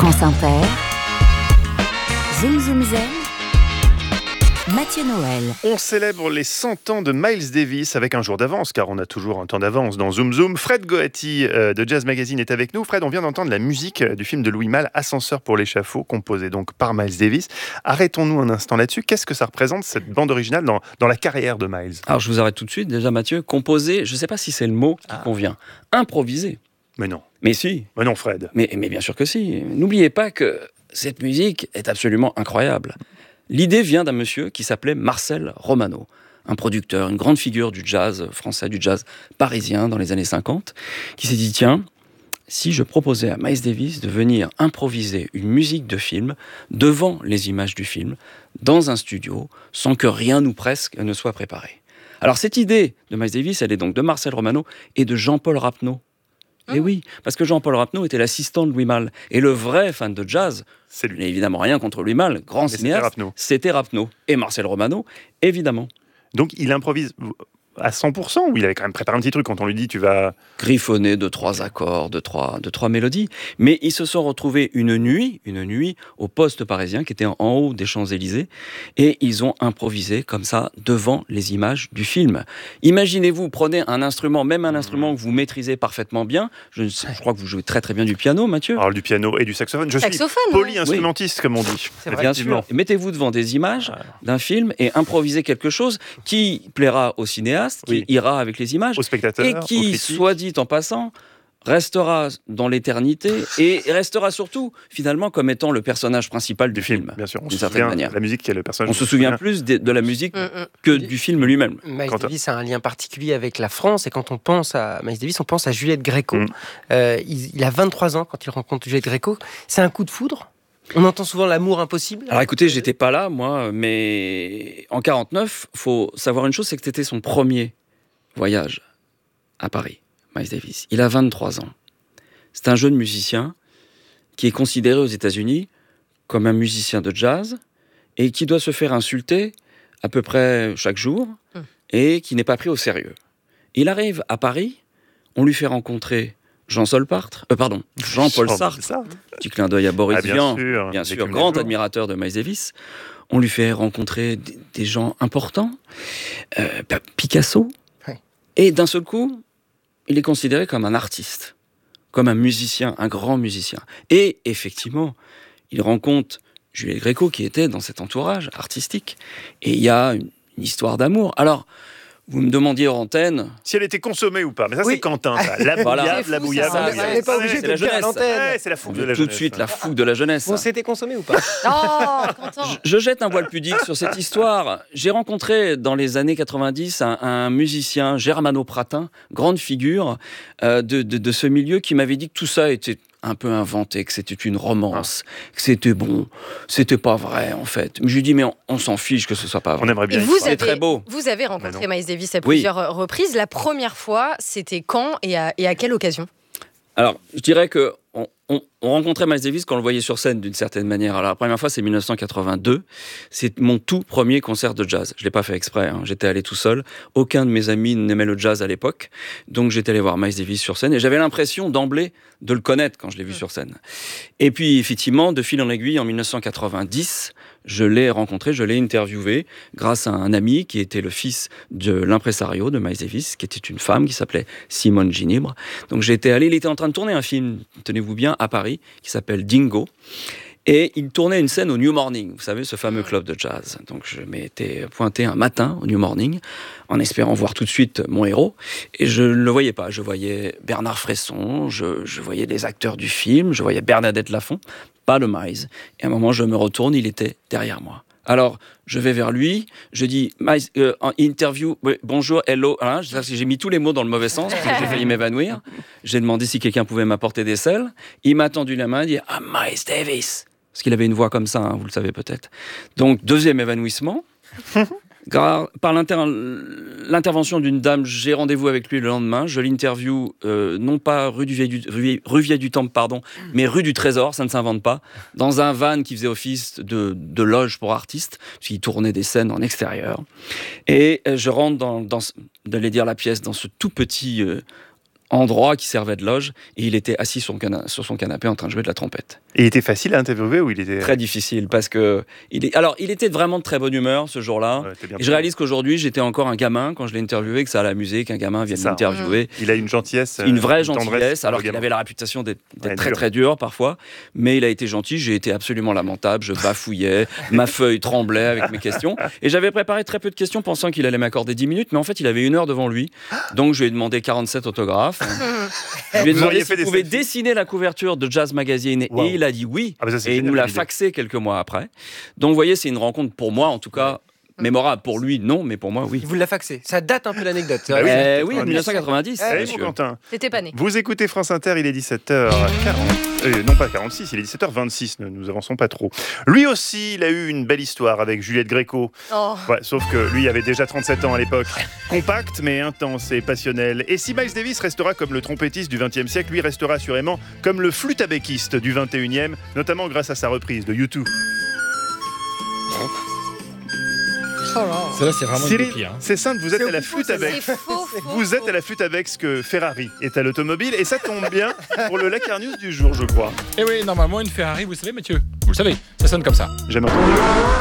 France Inter, Zoom Zoom Zen, Mathieu Noël. On célèbre les 100 ans de Miles Davis avec un jour d'avance, car on a toujours un temps d'avance dans Zoom Zoom. Fred Goati de Jazz Magazine est avec nous. Fred, on vient d'entendre la musique du film de Louis Malle, Ascenseur pour l'échafaud, composé donc par Miles Davis. Arrêtons-nous un instant là-dessus. Qu'est-ce que ça représente, cette bande originale, dans la carrière de Miles ? Alors je vous arrête tout de suite. Déjà Mathieu, composer, je ne sais pas si c'est le mot qui convient. Improviser. Mais non. Mais si. Mais non, Fred. Mais bien sûr que si. N'oubliez pas que cette musique est absolument incroyable. L'idée vient d'un monsieur qui s'appelait Marcel Romano, un producteur, une grande figure du jazz français, du jazz parisien dans les années 50, qui s'est dit, tiens, si je proposais à Miles Davis de venir improviser une musique de film devant les images du film, dans un studio, sans que rien ou presque ne soit préparé. Alors cette idée de Miles Davis, elle est donc de Marcel Romano et de Jean-Paul Rapneau. Et oui, parce que Jean-Paul Rapneau était l'assistant de Louis Malle. Et le vrai fan de jazz, C'est lui. il n'a évidemment rien contre Louis Malle, grand cinéaste, c'était Rapneau. Et Marcel Romano, évidemment. Donc il improvise à 100%, ou il avait quand même préparé un petit truc quand on lui dit tu vas... Griffonné de 3 accords, de trois mélodies. Mais ils se sont retrouvés une nuit au poste parisien qui était en haut des Champs-Élysées, et ils ont improvisé comme ça devant les images du film. Imaginez-vous, prenez un instrument, même un instrument que vous maîtrisez parfaitement bien. Je crois que vous jouez très très bien du piano, Mathieu. Alors du piano et du saxophone. Je suis polyinstrumentiste, comme on dit. Bien sûr. Mettez-vous devant des images d'un film et improvisez quelque chose qui plaira au cinéaste, qui ira avec les images, aux spectateurs, et qui, soit dit en passant, restera dans l'éternité et restera surtout, finalement, comme étant le personnage principal du film. Bien sûr, on d'une se certaine souvient manière. de la musique qui est le personnage. On se souvient plus de la musique que du film lui-même. Miles Davis a un lien particulier avec la France, et quand on pense à Miles Davis, on pense à Juliette Gréco. Il a 23 ans quand il rencontre Juliette Gréco. C'est un coup de foudre. On entend souvent l'amour impossible. Alors écoutez, j'étais pas là, moi, mais en 49, faut savoir une chose, c'est que c'était son premier voyage à Paris, Miles Davis. Il a 23 ans. C'est un jeune musicien qui est considéré aux États-Unis comme un musicien de jazz et qui doit se faire insulter à peu près chaque jour et qui n'est pas pris au sérieux. Il arrive à Paris, on lui fait rencontrer Jean-Paul Sartre, petit clin d'œil à Boris Vian, bien sûr, grand admirateur de Miles Davis. On lui fait rencontrer des gens importants, Picasso, et d'un seul coup, il est considéré comme un artiste, comme un musicien, un grand musicien. Et effectivement, il rencontre Juliette Gréco qui était dans cet entourage artistique, et il y a une histoire d'amour. Alors, vous me demandiez hors antenne... Si elle était consommée ou pas. Mais ça, c'est Quentin, ça. La bouillave. On n'est pas obligé de le dire à l'antenne. C'est la fougue de la jeunesse. Tout de suite, la fougue de la jeunesse. Bon, c'était consommé ou pas? Je jette un voile pudique sur cette histoire. J'ai rencontré, dans les années 90, un musicien, Germano Pratin, grande figure de ce milieu, qui m'avait dit que tout ça était un peu inventé, que c'était une romance, que c'était bon, c'était pas vrai en fait. Mais je lui dis, mais on s'en fiche que ce soit pas vrai. On aimerait bien. C'est très beau. Vous avez rencontré Miles Davis à plusieurs reprises. La première fois, c'était quand et à quelle occasion ? Alors, je dirais que on rencontrait Miles Davis quand on le voyait sur scène d'une certaine manière. Alors, la première fois, c'est 1982. C'est mon tout premier concert de jazz. Je ne l'ai pas fait exprès, j'étais allé tout seul. Aucun de mes amis n'aimait le jazz à l'époque. Donc, j'étais allé voir Miles Davis sur scène et j'avais l'impression d'emblée de le connaître quand je l'ai vu sur scène. Et puis, effectivement, de fil en aiguille, en 1990, je l'ai rencontré, je l'ai interviewé grâce à un ami qui était le fils de l'impresario de Miles Davis, qui était une femme qui s'appelait Simone Ginibre. Donc, j'étais allé, il était en train de tourner un film, tenez-vous bien, à Paris, qui s'appelle Dingo. Et il tournait une scène au New Morning, vous savez, ce fameux club de jazz. Donc je m'étais pointé un matin au New Morning, en espérant voir tout de suite mon héros. Et je ne le voyais pas. Je voyais Bernard Fresson, je voyais les acteurs du film, je voyais Bernadette Lafont, pas de Miles. Et à un moment, je me retourne, il était derrière moi. Alors, je vais vers lui, je dis, Miles, en interview, bonjour, hello. Hein, j'ai mis tous les mots dans le mauvais sens, parce que j'ai failli m'évanouir. J'ai demandé si quelqu'un pouvait m'apporter des sels. Il m'a tendu la main, il dit, Miles Davis. Parce qu'il avait une voix comme ça, vous le savez peut-être. Donc, deuxième évanouissement. Par l'intervention d'une dame, j'ai rendez-vous avec lui le lendemain. Je l'interview, non pas rue Vieille du Temple, mais rue du Trésor, ça ne s'invente pas, dans un van qui faisait office de loge pour artistes, puisqu'il tournait des scènes en extérieur. Et je rentre j'allais dire la pièce, dans ce tout petit endroit qui servait de loge et il était assis sur son canapé en train de jouer de la trompette. Et il était facile à interviewer ou il était... Très difficile parce que il était vraiment de très bonne humeur ce jour-là. Ouais, et je réalise qu'aujourd'hui j'étais encore un gamin quand je l'ai interviewé, que ça a l'amusé qu'un gamin vienne m'interviewer. Il a une gentillesse, une vraie gentillesse, alors qu'il avait la réputation d'être très dur. très dur parfois, mais il a été gentil. J'ai été absolument lamentable, je bafouillais, ma feuille tremblait avec mes questions et j'avais préparé très peu de questions pensant qu'il allait m'accorder 10 minutes, mais en fait il avait 1 heure devant lui, donc je lui ai demandé 47 autographes. Je lui ai demandé s'il pouvait dessiner la couverture de Jazz Magazine et il a dit oui. Et il nous l'a faxé quelques mois après. Donc vous voyez, c'est une rencontre pour moi en tout cas mémorable. Pour lui, non, mais pour moi, oui. Il vous l'a faxé. Ça date un peu l'anecdote. Oui, 1990. Quentin. T'étais pas né. Vous écoutez France Inter, il est 17h40. Non pas 46, il est 17h26, nous avançons pas trop. Lui aussi, il a eu une belle histoire avec Juliette Gréco. Oh. Ouais, sauf que lui avait déjà 37 ans à l'époque. Compact, mais intense et passionnel. Et si Miles Davis restera comme le trompettiste du XXe siècle, lui restera assurément comme le flûte-à-béquiste du XXIe, notamment grâce à sa reprise de U2. Celle-là, c'est vraiment Cyril, une pire. c'est simple, vous êtes à la flûte avec. C'est faux. Vous êtes à la flûte avec ce que Ferrari est à l'automobile, et ça tombe bien pour le Lacar News du jour, je crois. Et oui, normalement, une Ferrari, vous savez, Mathieu, vous le savez, ça sonne comme ça. Jamais entendu.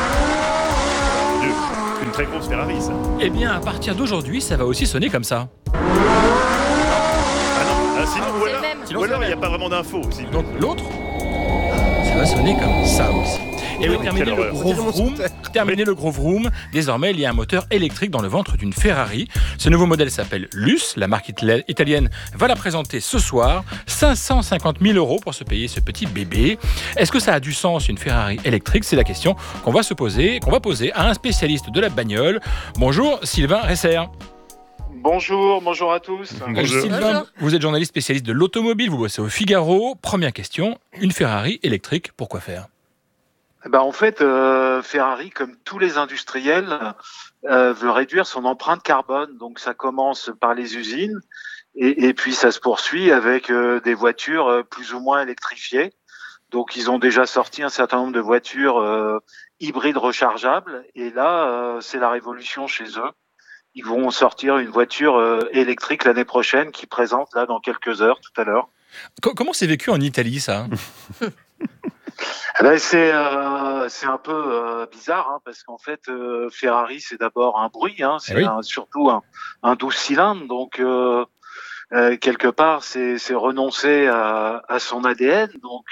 Une très grosse Ferrari, ça. Eh bien, à partir d'aujourd'hui, ça va aussi sonner comme ça. Ah non, sinon, C'est le même. ou alors il n'y a pas vraiment d'infos aussi. Donc l'autre, ça va sonner comme ça aussi. Et oui, terminer le gros vroom. Désormais, il y a un moteur électrique dans le ventre d'une Ferrari. Ce nouveau modèle s'appelle Luce. La marque italienne va la présenter ce soir. 550 000 € pour se payer ce petit bébé. Est-ce que ça a du sens, une Ferrari électrique? C'est la question qu'on va poser à un spécialiste de la bagnole. Bonjour, Sylvain Resser. Bonjour à tous. Bonjour. Sylvain, vous êtes journaliste spécialiste de l'automobile, vous bossez au Figaro. Première question, une Ferrari électrique, pourquoi faire? En fait, Ferrari, comme tous les industriels, veut réduire son empreinte carbone. Donc ça commence par les usines et puis ça se poursuit avec des voitures plus ou moins électrifiées. Donc ils ont déjà sorti un certain nombre de voitures hybrides rechargeables et là, c'est la révolution chez eux. Ils vont sortir une voiture électrique l'année prochaine qui présente là dans quelques heures, tout à l'heure. Comment c'est vécu en Italie, ça? C'est un peu bizarre parce qu'en fait Ferrari c'est d'abord un bruit, c'est surtout un 12 cylindres, donc quelque part c'est renoncer à son ADN, donc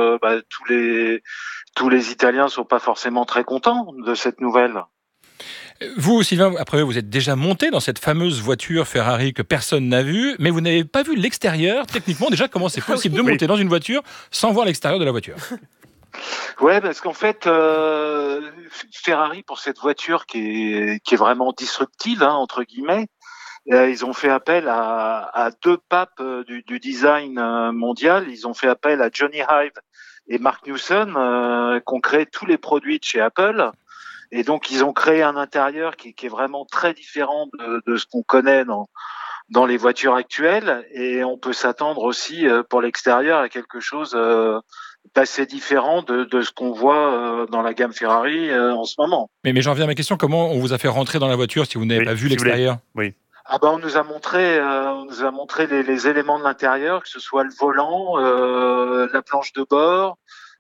tous les Italiens sont pas forcément très contents de cette nouvelle. Vous, Sylvain, après vous êtes déjà monté dans cette fameuse voiture Ferrari que personne n'a vue, mais vous n'avez pas vu l'extérieur. Techniquement, déjà, comment c'est possible de monter dans une voiture sans voir l'extérieur de la voiture? Ouais, parce qu'en fait, Ferrari, pour cette voiture qui est vraiment disruptive, entre guillemets, ils ont fait appel à deux papes du design mondial. Ils ont fait appel à Johnny Ive et Mark Newson, qui ont créé tous les produits de chez Apple. Et donc, ils ont créé un intérieur qui est vraiment très différent de ce qu'on connaît dans les voitures actuelles. Et on peut s'attendre aussi, pour l'extérieur, à quelque chose d'assez différent de ce qu'on voit dans la gamme Ferrari en ce moment. Mais j'en viens à ma question, comment on vous a fait rentrer dans la voiture si vous n'avez pas vu l'extérieur? Oui. On nous a montré les éléments de l'intérieur, que ce soit le volant, la planche de bord,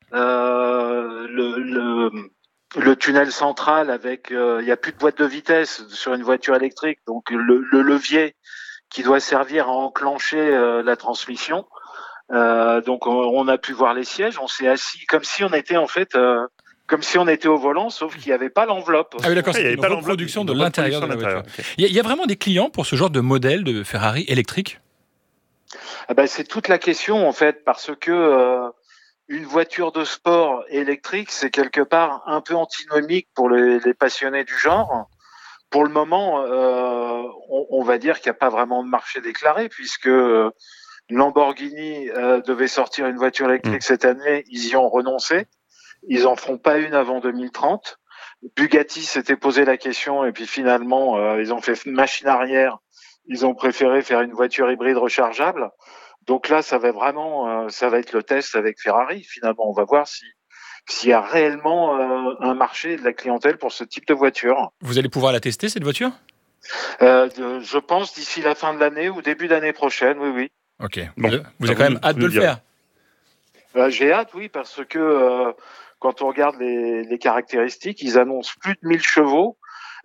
le tunnel central avec, il n'y a plus de boîte de vitesse sur une voiture électrique, donc le levier qui doit servir à enclencher la transmission. Donc on a pu voir les sièges, on s'est assis comme si on était en fait comme si on était au volant, sauf qu'il n'y avait pas l'enveloppe. Ah oui, d'accord, c'est il y avait une pas reproduction de l'intérieur de la voiture. Okay. Il y a vraiment des clients pour ce genre de modèle de Ferrari électrique? C'est toute la question en fait, parce que une voiture de sport électrique, c'est quelque part un peu antinomique pour les passionnés du genre. Pour le moment, on va dire qu'il n'y a pas vraiment de marché déclaré, puisque Lamborghini devait sortir une voiture électrique cette année, ils y ont renoncé. Ils en feront pas une avant 2030. Bugatti s'était posé la question et puis finalement, ils ont fait machine arrière. Ils ont préféré faire une voiture hybride rechargeable. Donc là, ça va être le test avec Ferrari. Finalement, on va voir s'il y a réellement un marché de la clientèle pour ce type de voiture. Vous allez pouvoir la tester, cette voiture? Je pense d'ici la fin de l'année ou début d'année prochaine, oui. Ok. Bon, vous avez quand même hâte de le faire. J'ai hâte, oui, parce que quand on regarde les caractéristiques, ils annoncent plus de 1000 chevaux.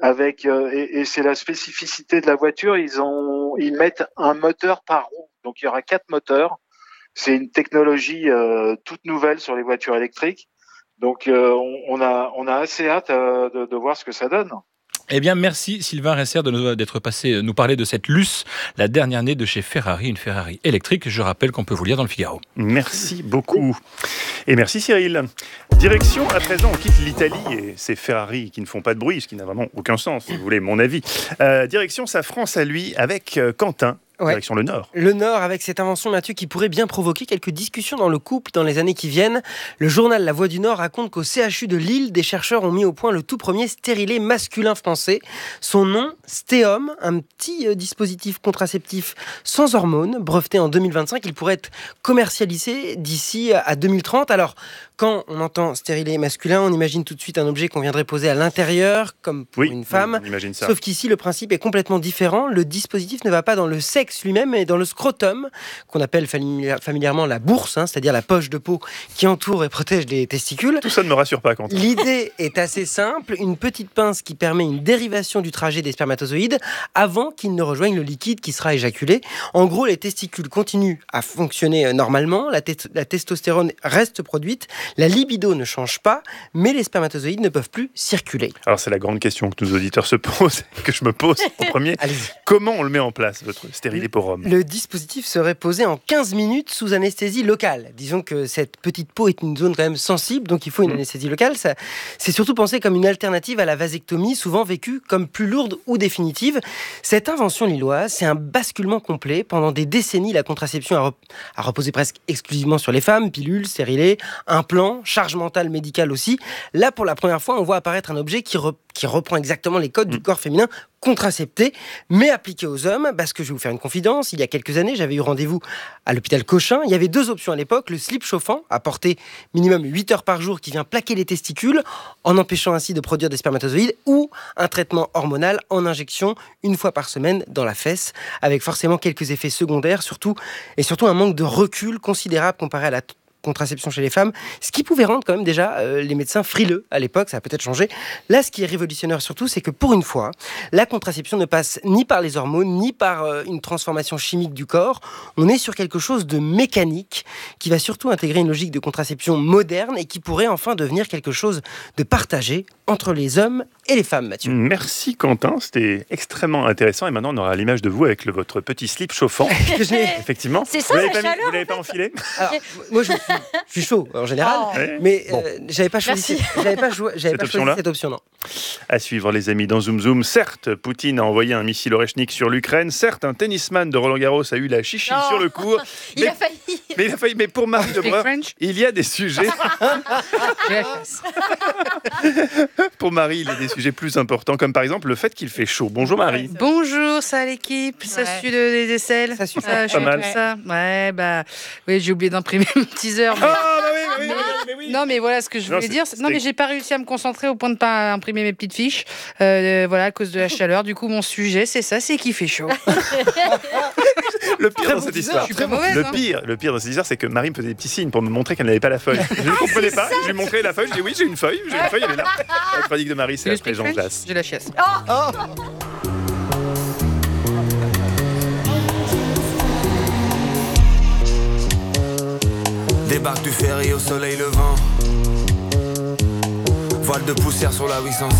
Et c'est la spécificité de la voiture, ils mettent un moteur par roue. Donc il y aura 4 moteurs. C'est une technologie toute nouvelle sur les voitures électriques. Donc on a assez hâte de voir ce que ça donne. Eh bien, merci Sylvain Resser d'être passé nous parler de cette Luce, la dernière née de chez Ferrari, une Ferrari électrique. Je rappelle qu'on peut vous lire dans le Figaro. Merci beaucoup. Et merci Cyril. Direction, à présent, on quitte l'Italie et ces Ferrari qui ne font pas de bruit, ce qui n'a vraiment aucun sens, si vous voulez mon avis. Direction sa France à lui avec Quentin. Ouais. Direction le Nord. Le Nord, avec cette invention, Mathieu, qui pourrait bien provoquer quelques discussions dans le couple dans les années qui viennent. Le journal La Voix du Nord raconte qu'au CHU de Lille, des chercheurs ont mis au point le tout premier stérilet masculin français. Son nom, Stéom, un petit dispositif contraceptif sans hormones, breveté en 2025. Il pourrait être commercialisé d'ici à 2030. Alors, quand on entend stérilet masculin, on imagine tout de suite un objet qu'on viendrait poser à l'intérieur, comme pour une femme. On imagine ça. Sauf qu'ici, le principe est complètement différent. Le dispositif ne va pas dans le sexe lui-même, mais dans le scrotum, qu'on appelle familièrement la bourse, c'est-à-dire la poche de peau qui entoure et protège les testicules. Tout ça ne me rassure pas, Quentin. L'idée est assez simple, une petite pince qui permet une dérivation du trajet des spermatozoïdes avant qu'ils ne rejoignent le liquide qui sera éjaculé. En gros, les testicules continuent à fonctionner normalement, la testostérone reste produite, la libido ne change pas, mais les spermatozoïdes ne peuvent plus circuler. Alors c'est la grande question que nos auditeurs se posent, que je me pose en premier. Comment on le met en place, votre stérilet pour homme ? Le dispositif serait posé en 15 minutes sous anesthésie locale. Disons que cette petite peau est une zone quand même sensible, donc il faut une anesthésie locale. C'est surtout pensé comme une alternative à la vasectomie, souvent vécue comme plus lourde ou définitive. Cette invention lilloise, c'est un basculement complet. Pendant des décennies, la contraception a reposé presque exclusivement sur les femmes, pilules, stérilets, implants, charge mentale médicale aussi. Là, pour la première fois, on voit apparaître un objet qui reprend exactement les codes du corps féminin, contracepté, mais appliqué aux hommes, parce que je vais vous faire une confidence, il y a quelques années, j'avais eu rendez-vous à l'hôpital Cochin, il y avait 2 options à l'époque, le slip chauffant, à porter minimum 8 heures par jour, qui vient plaquer les testicules, en empêchant ainsi de produire des spermatozoïdes, ou un traitement hormonal en injection, 1 fois par semaine, dans la fesse, avec forcément quelques effets secondaires, surtout un manque de recul considérable comparé à la contraception chez les femmes, ce qui pouvait rendre quand même déjà les médecins frileux à l'époque, ça a peut-être changé. Là, ce qui est révolutionnaire surtout, c'est que pour une fois, la contraception ne passe ni par les hormones, ni par une transformation chimique du corps. On est sur quelque chose de mécanique qui va surtout intégrer une logique de contraception moderne et qui pourrait enfin devenir quelque chose de partagé entre les hommes et les femmes, Mathieu. Merci Quentin, c'était extrêmement intéressant. Et maintenant, on aura l'image de vous avec votre petit slip chauffant. Effectivement. C'est ça, la chaleur. Vous l'avez pas enfilé ? Alors, moi, je suis chaud en général, mais j'avais pas choisi cette option, non. À suivre, les amis, dans Zoom Zoom. Certes, Poutine a envoyé un missile Oreshnik sur l'Ukraine. Certes, un tennisman de Roland-Garros a eu la chichi sur le cours. Il a failli. Mais pour Marie Debreur, il y a des sujets. Pour Marie, il y a des sujets plus importants, comme par exemple le fait qu'il fait chaud. Bonjour Marie. Bonjour, ça l'équipe, ça suit des aisselles. Ça suit pas mal. Ça. Ouais, oui, j'ai oublié d'imprimer mon teaser. Mais... Non, mais voilà ce que je voulais dire. Non, mais j'ai pas réussi à me concentrer au point de pas imprimer mes petites fiches. Voilà, à cause de la chaleur. Du coup, mon sujet, c'est ça, c'est qu'il fait chaud. Le pire dans cette histoire, le pire dans cette histoire, c'est que Marie me faisait des petits signes pour me montrer qu'elle n'avait pas la feuille. Je ne comprenais pas. Je lui montrais la feuille. Je dis oui, j'ai une feuille, elle est là. La chronique de Marie, c'est après Jean Glace. J'ai la chiasse. Débarque du ferry au soleil levant. Voile de poussière sur la 805.